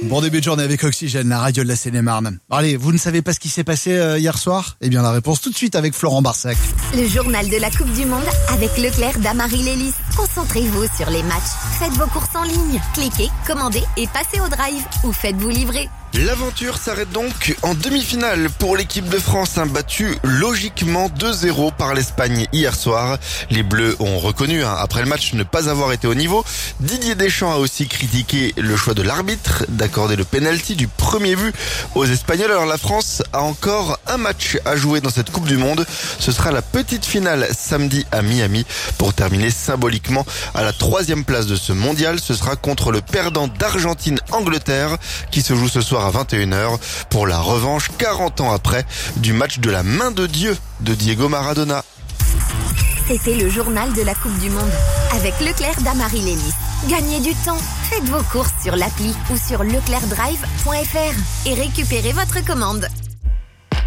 Bon début de journée avec Oxygène, la radio de la Seine-et-Marne. Allez, vous ne savez pas ce qui s'est passé hier soir ? Eh bien la réponse tout de suite avec Florent Barsac. Le journal de la Coupe du Monde avec Leclerc d'Amarie Lélis. Concentrez-vous sur les matchs. Faites vos courses en ligne. Cliquez, commandez et passez au drive ou faites-vous livrer. L'aventure s'arrête donc en demi-finale pour l'équipe de France, battue logiquement 2-0 par l'Espagne hier soir. Les Bleus ont reconnu après le match ne pas avoir été au niveau. Didier Deschamps a aussi critiqué le choix de l'arbitre d'accorder le penalty du premier but aux Espagnols. Alors la France a encore un match à jouer dans cette Coupe du Monde. Ce sera la petite finale samedi à Miami pour terminer symboliquement à la 3e place de ce mondial. Ce sera contre le perdant d'Argentine-Angleterre qui se joue ce soir à 21h pour la revanche 40 ans après du match de la main de Dieu de Diego Maradona. C'était le journal de la Coupe du Monde avec Leclerc d'Amarie Lélis. Gagnez du temps, faites vos courses sur l'appli ou sur leclercdrive.fr et récupérez votre commande.